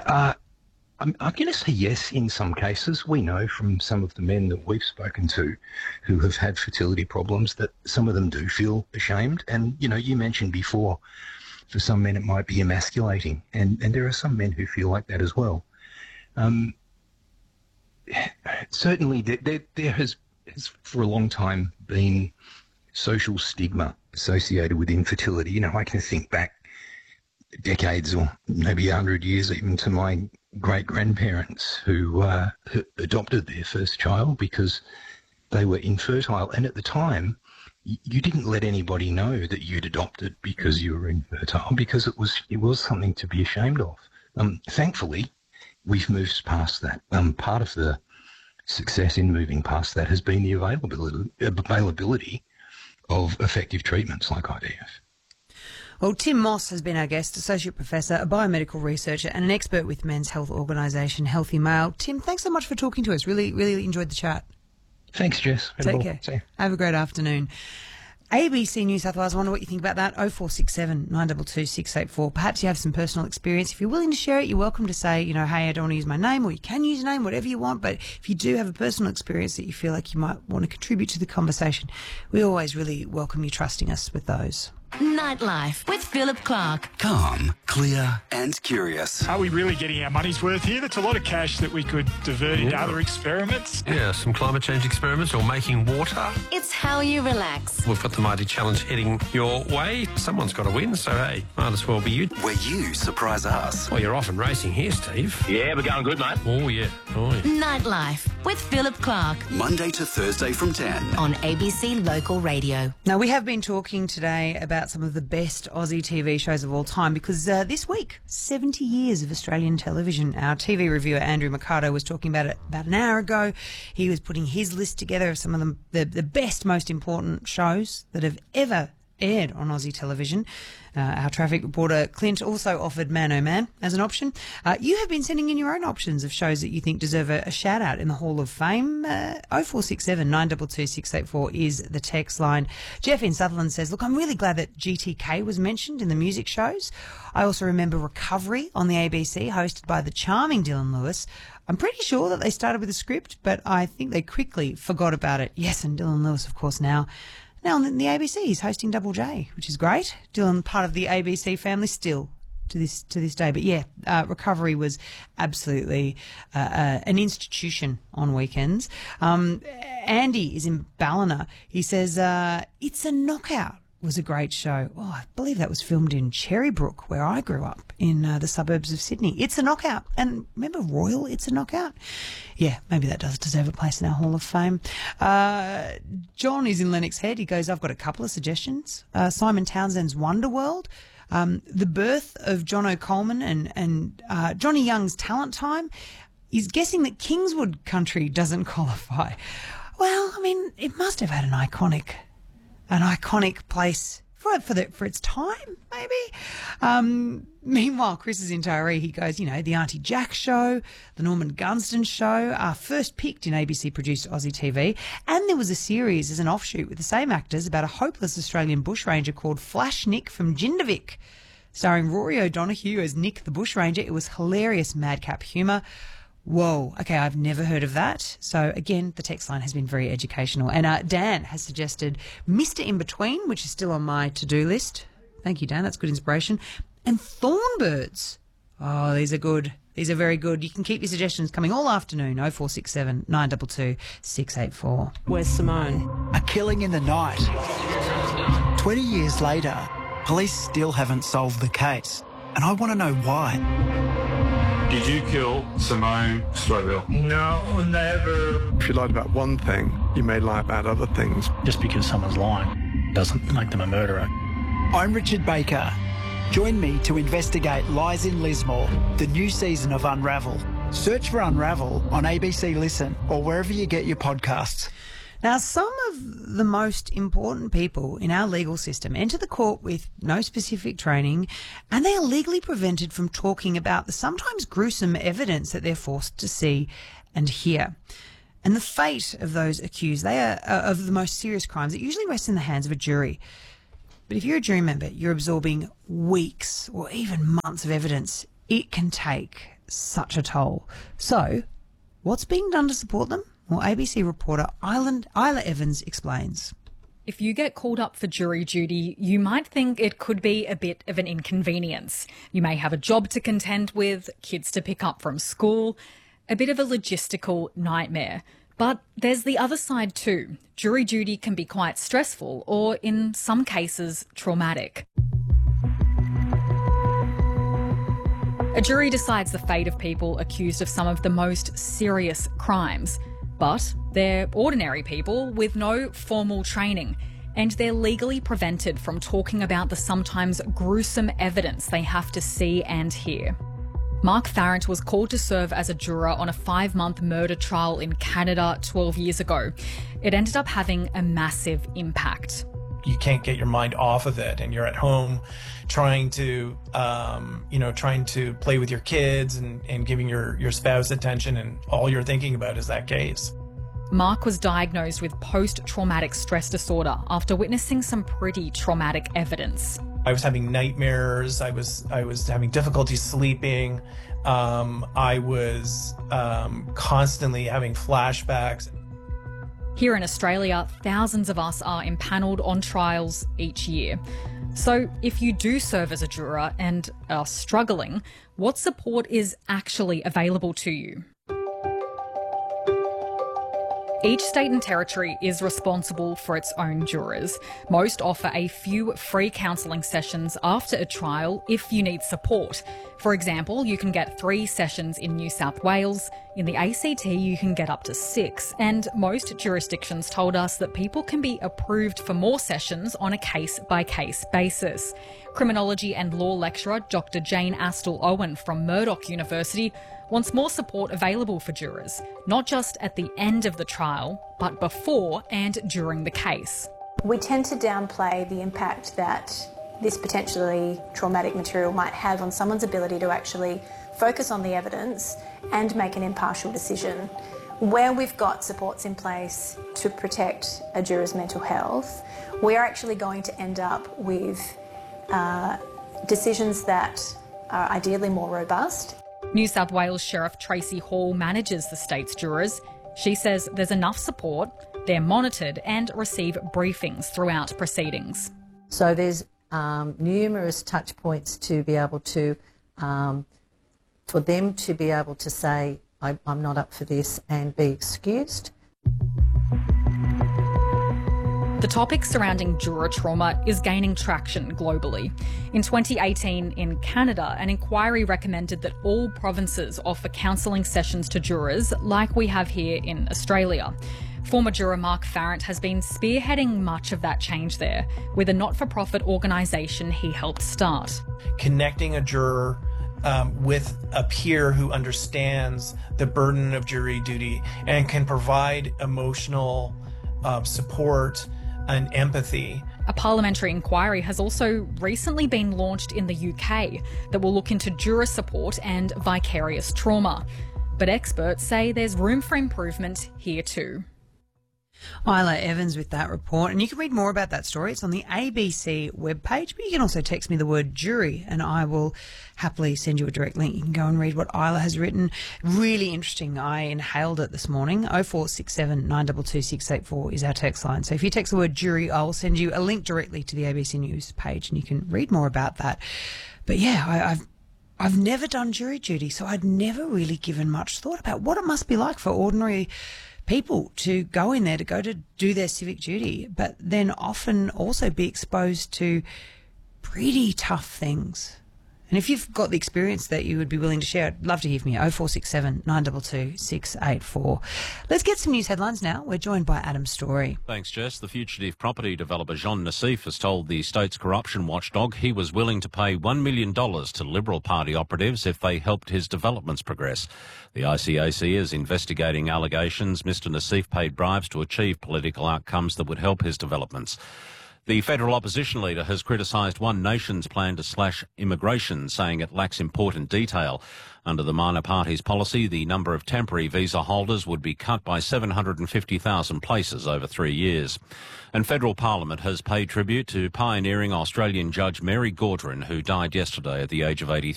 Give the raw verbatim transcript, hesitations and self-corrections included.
Uh, I'm, I'm going to say yes in some cases. We know from some of the men that we've spoken to who have had fertility problems that some of them do feel ashamed. And, you know, you mentioned before, for some men it might be emasculating. And, and there are some men who feel like that as well. Um, certainly there, there, there has, has for a long time been social stigma associated with infertility. You know, I can think back decades or maybe a hundred years even to my great-grandparents who, uh, who adopted their first child because they were infertile. And at the time, y- you didn't let anybody know that you'd adopted because you were infertile, because it was it was something to be ashamed of. Um, thankfully, we've moved past that. Um, part of the success in moving past that has been the availability, availability of effective treatments like I V F. Well, Tim Moss has been our guest, Associate Professor, a biomedical researcher and an expert with men's health organisation Healthy Male. Tim, thanks so much for talking to us. Really, really enjoyed the chat. Thanks, Jess. Take care. See you. Have a great afternoon. A B C New South Wales, I wonder what you think about that. oh four six seven, nine two two, six eight four. Perhaps you have some personal experience. If you're willing to share it, you're welcome to say, you know, hey, I don't want to use my name, or you can use your name, whatever you want. But if you do have a personal experience that you feel like you might want to contribute to the conversation, we always really welcome you trusting us with those. Nightlife with Philip Clark. Calm, clear and curious. Are we really getting our money's worth here? That's a lot of cash that we could divert into other experiments. Yeah, some climate change experiments or making water. It's how you relax. We've got the Mighty Challenge heading your way. Someone's got to win, so hey, might as well be you. Where you surprise us. Well, you're off and racing here, Steve. Yeah, we're going good, mate. Oh, yeah. Oh, yeah. Nightlife with Philip Clark Monday to Thursday from ten. on A B C Local Radio. Now, we have been talking today about some of the best Aussie T V shows of all time because uh, this week, seventy years of Australian television. Our T V reviewer, Andrew Mercado, was talking about it about an hour ago. He was putting his list together of some of the, the, the best, most important shows that have ever aired on Aussie television. Uh, our traffic reporter Clint also offered Man Oh Man as an option. Uh, you have been sending in your own options of shows that you think deserve a, a shout out in the Hall of Fame. Uh, oh four six seven, nine two two, six eight four is the text line. Jeff in Sutherland says, look, I'm really glad that G T K was mentioned in the music shows. I also remember Recovery on the A B C hosted by the charming Dylan Lewis. I'm pretty sure that they started with a script, but I think they quickly forgot about it. Yes, and Dylan Lewis, of course, now Now on the A B C, he's hosting Double J, which is great. Dylan, part of the A B C family still to this to this day. But yeah, uh, Recovery was absolutely uh, uh, an institution on weekends. Um, Andy is in Ballina. He says, uh, It's a Knockout was a great show. Oh, I believe that was filmed in Cherrybrook, where I grew up in uh, the suburbs of Sydney. It's a Knockout. And remember Royal, It's a Knockout? Yeah, maybe that does deserve a place in our Hall of Fame. Uh, John is in Lennox Head. He goes, I've got a couple of suggestions. Uh, Simon Townsend's Wonderworld. Um, the birth of John O'Coleman and, and uh, Johnny Young's Talent Time. He's guessing that Kingswood Country doesn't qualify. Well, I mean, it must have had an iconic... an iconic place for for the for its time, maybe. Um, meanwhile, Chris is in Taree. He goes, you know, the Auntie Jack Show, the Norman Gunston Show, are first picked in A B C-produced Aussie T V, and there was a series as an offshoot with the same actors about a hopeless Australian bushranger called Flash Nick from Jindervik, starring Rory O'Donoghue as Nick the bushranger. It was hilarious madcap humour. Whoa, okay, I've never heard of that. So, again, the text line has been very educational. And uh, Dan has suggested Mister In-Between, which is still on my to-do list. Thank you, Dan, that's good inspiration. And Thornbirds. Oh, these are good. These are very good. You can keep your suggestions coming all afternoon, oh four six seven, nine two two, six eight four. Where's Simone? A killing in the night. twenty years later, police still haven't solved the case. And I want to know why. Did you kill Simone Strobel? No, never. If you lied about one thing, you may lie about other things. Just because someone's lying doesn't make them a murderer. I'm Richard Baker. Join me to investigate Lies in Lismore, the new season of Unravel. Search for Unravel on A B C Listen or wherever you get your podcasts. Now, some of the most important people in our legal system enter the court with no specific training, and they are legally prevented from talking about the sometimes gruesome evidence that they're forced to see and hear. And the fate of those accused, they are uh, of the most serious crimes. It usually rests in the hands of a jury. But if you're a jury member, you're absorbing weeks or even months of evidence. It can take such a toll. So, what's being done to support them? Well, A B C reporter Isla, Isla Evans explains. If you get called up for jury duty, you might think it could be a bit of an inconvenience. You may have a job to contend with, kids to pick up from school, a bit of a logistical nightmare. But there's the other side too. Jury duty can be quite stressful or, in some cases, traumatic. A jury decides the fate of people accused of some of the most serious crimes. But they're ordinary people with no formal training, and they're legally prevented from talking about the sometimes gruesome evidence they have to see and hear. Mark Farrant was called to serve as a juror on a five-month murder trial in Canada twelve years ago. It ended up having a massive impact. You can't get your mind off of it, and you're at home trying to, um, you know, trying to play with your kids and, and giving your, your spouse attention, and all you're thinking about is that case. Mark was diagnosed with post-traumatic stress disorder after witnessing some pretty traumatic evidence. I was having nightmares. I was I was having difficulty sleeping. Um, I was um, constantly having flashbacks. Here in Australia, thousands of us are impanelled on trials each year. So if you do serve as a juror and are struggling, what support is actually available to you? Each state and territory is responsible for its own jurors. Most offer a few free counselling sessions after a trial if you need support. For example, you can get three sessions in New South Wales. In the A C T, you can get up to six. And most jurisdictions told us that people can be approved for more sessions on a case-by-case basis. Criminology and law lecturer Doctor Jane Astle-Owen from Murdoch University wants more support available for jurors, not just at the end of the trial, but before and during the case. We tend to downplay the impact that this potentially traumatic material might have on someone's ability to actually focus on the evidence and make an impartial decision. Where we've got supports in place to protect a juror's mental health, we are actually going to end up with uh, decisions that are ideally more robust. New South Wales Sheriff Tracy Hall manages the state's jurors. She says there's enough support, they're monitored and receive briefings throughout proceedings. So there's um, numerous touch points to be able to, um, for them to be able to say, I, I'm not up for this and be excused. The topic surrounding juror trauma is gaining traction globally. In twenty eighteen, in Canada, an inquiry recommended that all provinces offer counselling sessions to jurors like we have here in Australia. Former juror Mark Farrant has been spearheading much of that change there, with a not-for-profit organisation he helped start. Connecting a juror Um, with a peer who understands the burden of jury duty and can provide emotional uh, support and empathy. A parliamentary inquiry has also recently been launched in the U K that will look into juror support and vicarious trauma. But experts say there's room for improvement here too. Isla Evans with that report, and you can read more about that story. It's on the A B C webpage, but you can also text me the word jury and I will happily send you a direct link. You can go and read what Isla has written. Really interesting. I inhaled it this morning. oh four six seven, nine two two, six eight four is our text line. So if you text the word jury, I will send you a link directly to the A B C News page and you can read more about that. But yeah, I, I've I've never done jury duty, so I'd never really given much thought about what it must be like for ordinary people to go in there, to go to do their civic duty, but then often also be exposed to pretty tough things. And if you've got the experience that you would be willing to share, I'd love to hear from you. oh four six seven, nine two two, six eight four. Let's get some news headlines now. We're joined by Adam Story. Thanks, Jess. The fugitive property developer Jean Nassif has told the state's corruption watchdog he was willing to pay one million dollars to Liberal Party operatives if they helped his developments progress. The I C A C is investigating allegations Mister Nassif paid bribes to achieve political outcomes that would help his developments. The federal opposition leader has criticised One Nation's plan to slash immigration, saying it lacks important detail. Under the minor party's policy, the number of temporary visa holders would be cut by seven hundred fifty thousand places over three years. And federal parliament has paid tribute to pioneering Australian judge Mary Gaudron, who died yesterday at the age of eighty-three.